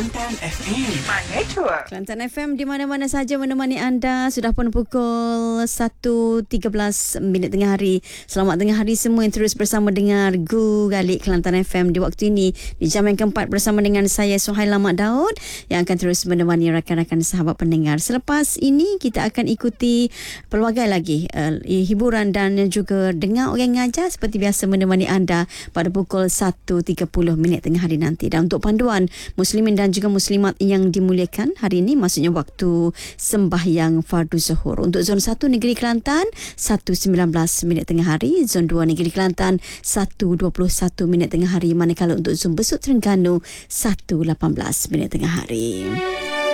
Kelantan FM. Mana tu? Kelantan FM di mana-mana saja menemani anda. Sudah pun pukul 1.13 minit tengah hari. Selamat tengah hari semua yang terus bersama dengar Gu Galik Kelantan FM di waktu ini. Di jam yang keempat bersama dengan saya Suhaila Mak Daud yang akan terus menemani rakan-rakan sahabat pendengar. Selepas ini kita akan ikuti pelbagai lagi hiburan dan juga dengar orang ngajar seperti biasa menemani anda pada pukul 1.30 minit tengah hari nanti. Dan untuk panduan muslimin dan juga muslimat yang dimuliakan hari ini, maksudnya waktu sembahyang fardu zuhur. Untuk zon 1 negeri Kelantan 1.19 minit tengah hari, zon 2 negeri Kelantan 1.21 minit tengah hari, manakala untuk zon Besut Terengganu 1.18 minit tengah hari.